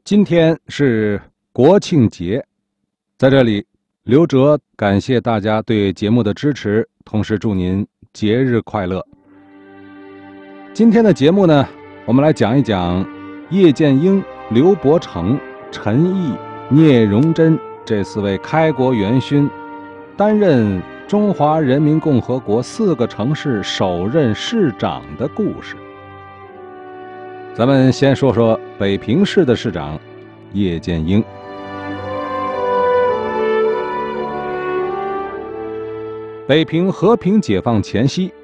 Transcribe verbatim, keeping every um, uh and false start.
今天是国庆节，在这里，刘哲感谢大家对节目的支持，同时祝您节日快乐。今天的节目呢，我们来讲一讲叶剑英、刘伯承、陈毅、聂荣臻这四位开国元勋担任中华人民共和国四个城市首任市长的故事。咱们先说说北平市的市长叶剑英。北平和平解放前夕，